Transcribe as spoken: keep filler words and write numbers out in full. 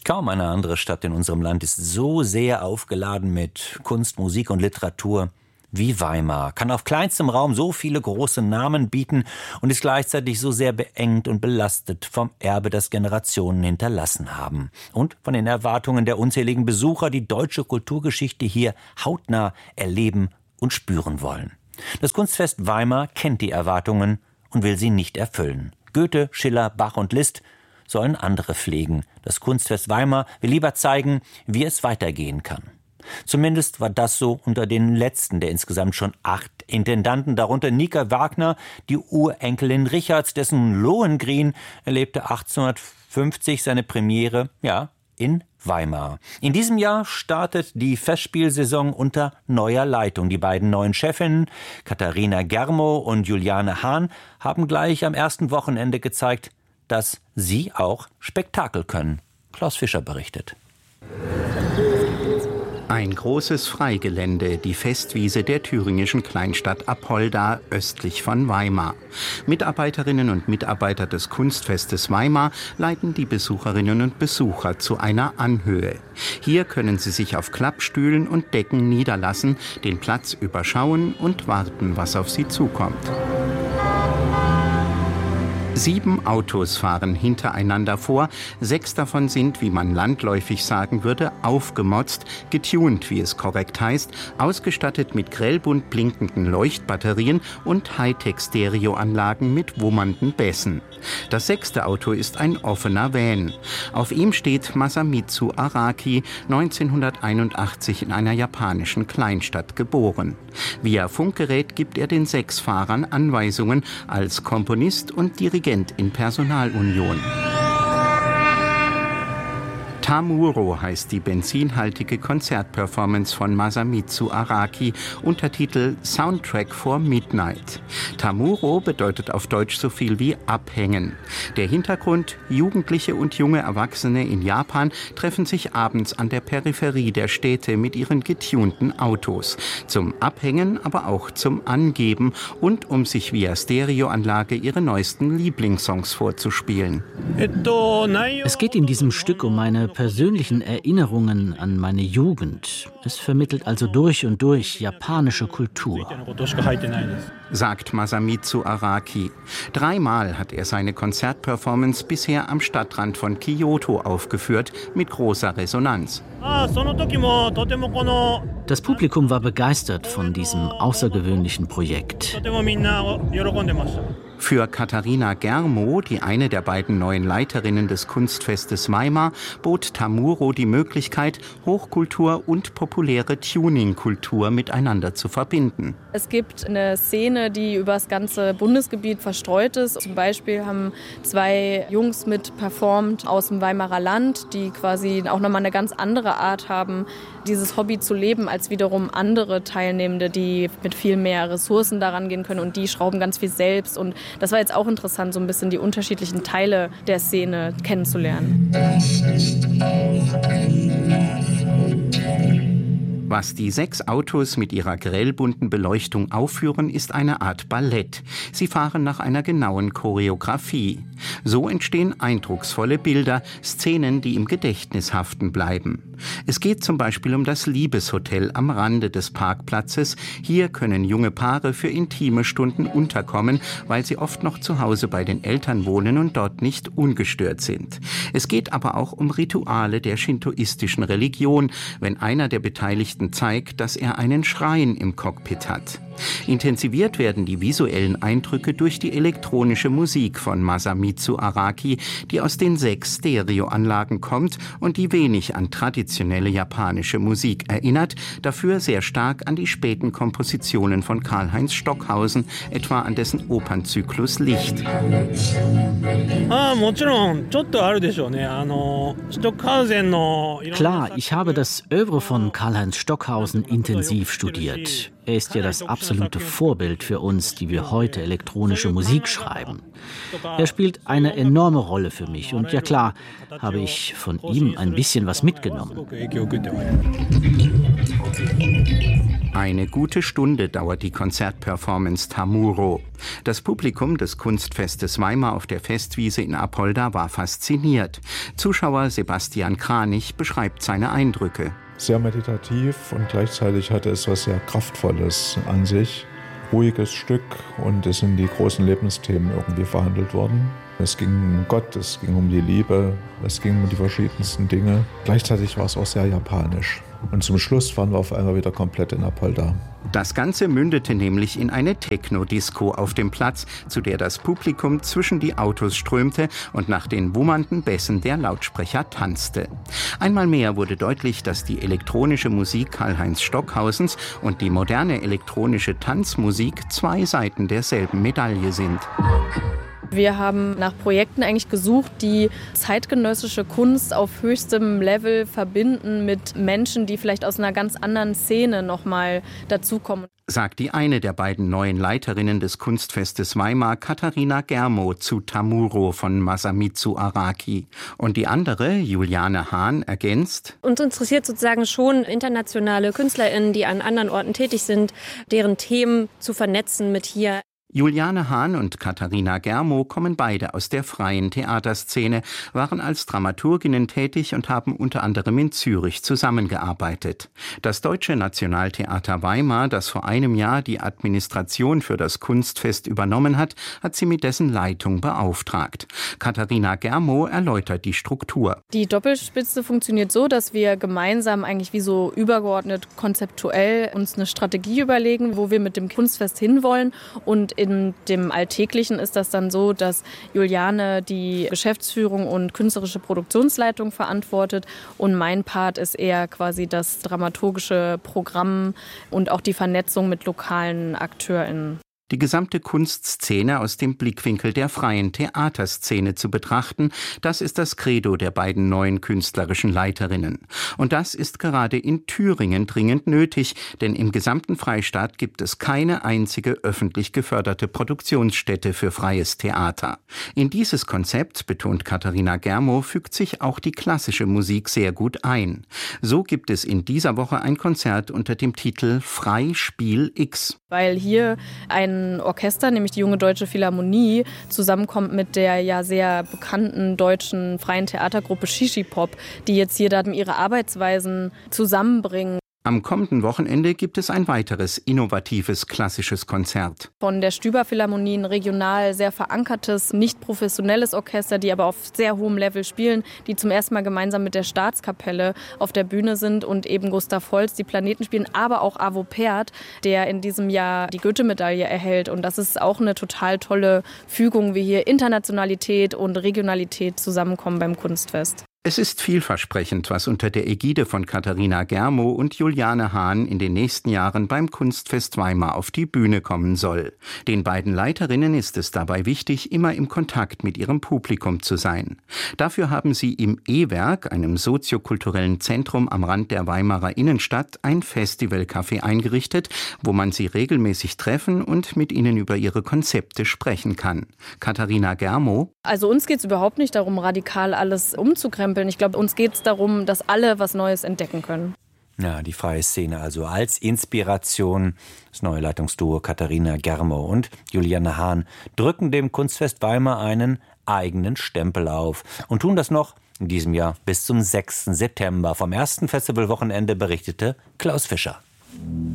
Kaum eine andere Stadt in unserem Land ist so sehr aufgeladen mit Kunst, Musik und Literatur wie Weimar, kann auf kleinstem Raum so viele große Namen bieten und ist gleichzeitig so sehr beengt und belastet vom Erbe, das Generationen hinterlassen haben und von den Erwartungen der unzähligen Besucher, die deutsche Kulturgeschichte hier hautnah erleben und spüren wollen. Das Kunstfest Weimar kennt die Erwartungen und will sie nicht erfüllen. Goethe, Schiller, Bach und Liszt sollen andere pflegen. Das Kunstfest Weimar will lieber zeigen, wie es weitergehen kann. Zumindest war das so unter den letzten der insgesamt schon acht Intendanten, darunter Nika Wagner, die Urenkelin Richards, dessen Lohengrin erlebte achtzehnhundertfünfzig seine Premiere, ja, in Weimar. In diesem Jahr startet die Festspielsaison unter neuer Leitung. Die beiden neuen Chefinnen, Katharina Germo und Juliane Hahn, haben gleich am ersten Wochenende gezeigt, dass sie auch Spektakel können. Klaus Fischer berichtet. Ein großes Freigelände, die Festwiese der thüringischen Kleinstadt Apolda östlich von Weimar. Mitarbeiterinnen und Mitarbeiter des Kunstfestes Weimar leiten die Besucherinnen und Besucher zu einer Anhöhe. Hier können sie sich auf Klappstühlen und Decken niederlassen, den Platz überschauen und warten, was auf sie zukommt. Sieben Autos fahren hintereinander vor. Sechs davon sind, wie man landläufig sagen würde, aufgemotzt, getuned, wie es korrekt heißt, ausgestattet mit grellbunt blinkenden Leuchtbatterien und Hightech-Stereoanlagen mit wummernden Bässen. Das sechste Auto ist ein offener Van. Auf ihm steht Masamitsu Araki, neunzehnhunderteinundachtzig in einer japanischen Kleinstadt geboren. Via Funkgerät gibt er den sechs Fahrern Anweisungen als Komponist und Dirigent in Personalunion. Tamuro heißt die benzinhaltige Konzertperformance von Masamitsu Araki, Untertitel Soundtrack for Midnight. Tamuro bedeutet auf Deutsch so viel wie abhängen. Der Hintergrund: Jugendliche und junge Erwachsene in Japan treffen sich abends an der Peripherie der Städte mit ihren getunten Autos. Zum Abhängen, aber auch zum Angeben und um sich via Stereoanlage ihre neuesten Lieblingssongs vorzuspielen. Es geht in diesem Stück um meine persönlichen Erinnerungen an meine Jugend. Es vermittelt also durch und durch japanische Kultur, sagt Masamitsu Araki. Dreimal hat er seine Konzertperformance bisher am Stadtrand von Kyoto aufgeführt, mit großer Resonanz. Das Publikum war begeistert von diesem außergewöhnlichen Projekt. Für Katharina Germo, die eine der beiden neuen Leiterinnen des Kunstfestes Weimar, bot Tamuro die Möglichkeit, Hochkultur und populäre Tuningkultur miteinander zu verbinden. Es gibt eine Szene, die über das ganze Bundesgebiet verstreut ist. Zum Beispiel haben zwei Jungs mit performt aus dem Weimarer Land, die quasi auch nochmal eine ganz andere Art haben, dieses Hobby zu leben, als wiederum andere Teilnehmende, die mit viel mehr Ressourcen daran gehen können, und die schrauben ganz viel selbst. Und das war jetzt auch interessant, so ein bisschen die unterschiedlichen Teile der Szene kennenzulernen. Was die sechs Autos mit ihrer grellbunten Beleuchtung aufführen, ist eine Art Ballett. Sie fahren nach einer genauen Choreografie. So entstehen eindrucksvolle Bilder, Szenen, die im Gedächtnis haften bleiben. Es geht zum Beispiel um das Liebeshotel am Rande des Parkplatzes. Hier können junge Paare für intime Stunden unterkommen, weil sie oft noch zu Hause bei den Eltern wohnen und dort nicht ungestört sind. Es geht aber auch um Rituale der shintoistischen Religion, wenn einer der Beteiligten zeigt, dass er einen Schrein im Cockpit hat. Intensiviert werden die visuellen Eindrücke durch die elektronische Musik von Masamitsu Araki, die aus den sechs Stereoanlagen kommt und die wenig an traditionelle japanische Musik erinnert, dafür sehr stark an die späten Kompositionen von Karlheinz Stockhausen, etwa an dessen Opernzyklus Licht. Klar, ich habe das Œuvre von Karlheinz Stockhausen intensiv studiert. Er ist ja das absolute Vorbild für uns, die wir heute elektronische Musik schreiben. Er spielt eine enorme Rolle für mich und ja klar, habe ich von ihm ein bisschen was mitgenommen. Eine gute Stunde dauert die Konzertperformance Tamuro. Das Publikum des Kunstfestes Weimar auf der Festwiese in Apolda war fasziniert. Zuschauer Sebastian Kranich beschreibt seine Eindrücke. Sehr meditativ und gleichzeitig hatte es was sehr Kraftvolles an sich. Ruhiges Stück und es sind die großen Lebensthemen irgendwie verhandelt worden. Es ging um Gott, es ging um die Liebe, es ging um die verschiedensten Dinge. Gleichzeitig war es auch sehr japanisch. Und zum Schluss waren wir auf einmal wieder komplett in Apolda. Das Ganze mündete nämlich in eine Techno-Disco auf dem Platz, zu der das Publikum zwischen die Autos strömte und nach den wummernden Bässen der Lautsprecher tanzte. Einmal mehr wurde deutlich, dass die elektronische Musik Karl-Heinz Stockhausens und die moderne elektronische Tanzmusik zwei Seiten derselben Medaille sind. Wir haben nach Projekten eigentlich gesucht, die zeitgenössische Kunst auf höchstem Level verbinden mit Menschen, die vielleicht aus einer ganz anderen Szene nochmal dazukommen. Sagt die eine der beiden neuen Leiterinnen des Kunstfestes Weimar, Katharina Germo, zu Tamuro von Masamitsu Araki. Und die andere, Juliane Hahn, ergänzt: Uns interessiert sozusagen schon internationale KünstlerInnen, die an anderen Orten tätig sind, deren Themen zu vernetzen mit hier. Juliane Hahn und Katharina Germo kommen beide aus der freien Theaterszene, waren als Dramaturginnen tätig und haben unter anderem in Zürich zusammengearbeitet. Das Deutsche Nationaltheater Weimar, das vor einem Jahr die Administration für das Kunstfest übernommen hat, hat sie mit dessen Leitung beauftragt. Katharina Germo erläutert die Struktur. Die Doppelspitze funktioniert so, dass wir gemeinsam eigentlich wie so übergeordnet konzeptuell uns eine Strategie überlegen, wo wir mit dem Kunstfest hinwollen, und in dem Alltäglichen ist das dann so, dass Juliane die Geschäftsführung und künstlerische Produktionsleitung verantwortet und mein Part ist eher quasi das dramaturgische Programm und auch die Vernetzung mit lokalen AkteurInnen. Die gesamte Kunstszene aus dem Blickwinkel der freien Theaterszene zu betrachten, das ist das Credo der beiden neuen künstlerischen Leiterinnen. Und das ist gerade in Thüringen dringend nötig, denn im gesamten Freistaat gibt es keine einzige öffentlich geförderte Produktionsstätte für freies Theater. In dieses Konzept, betont Katharina Germo, fügt sich auch die klassische Musik sehr gut ein. So gibt es in dieser Woche ein Konzert unter dem Titel Freispiel X. Weil hier ein Orchester, nämlich die Junge Deutsche Philharmonie, zusammenkommt mit der ja sehr bekannten deutschen freien Theatergruppe Shishi Pop, die jetzt hier dann ihre Arbeitsweisen zusammenbringen. Am kommenden Wochenende gibt es ein weiteres innovatives klassisches Konzert. Von der Stüber Philharmonie ein regional sehr verankertes, nicht professionelles Orchester, die aber auf sehr hohem Level spielen, die zum ersten Mal gemeinsam mit der Staatskapelle auf der Bühne sind und eben Gustav Holst die Planeten spielen, aber auch Arvo Pärt, der in diesem Jahr die Goethe-Medaille erhält. Und das ist auch eine total tolle Fügung, wie hier Internationalität und Regionalität zusammenkommen beim Kunstfest. Es ist vielversprechend, was unter der Ägide von Katharina Germo und Juliane Hahn in den nächsten Jahren beim Kunstfest Weimar auf die Bühne kommen soll. Den beiden Leiterinnen ist es dabei wichtig, immer im Kontakt mit ihrem Publikum zu sein. Dafür haben sie im E-Werk, einem soziokulturellen Zentrum am Rand der Weimarer Innenstadt, ein Festivalcafé eingerichtet, wo man sie regelmäßig treffen und mit ihnen über ihre Konzepte sprechen kann. Katharina Germo: Also uns geht es überhaupt nicht darum, radikal alles umzukrempeln. Ich glaube, uns geht es darum, dass alle was Neues entdecken können. Ja, die freie Szene also als Inspiration. Das neue Leitungsduo Katharina Germo und Juliane Hahn drücken dem Kunstfest Weimar einen eigenen Stempel auf und tun das noch in diesem Jahr bis zum sechsten September. Vom ersten Festivalwochenende berichtete Klaus Fischer.